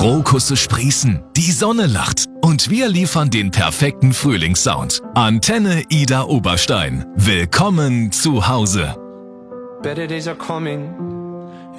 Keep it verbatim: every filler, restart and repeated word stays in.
Krokusse sprießen, die Sonne lacht und wir liefern den perfekten Frühlingssound. Antenne Ida Oberstein. Willkommen zu Hause. Better days are coming.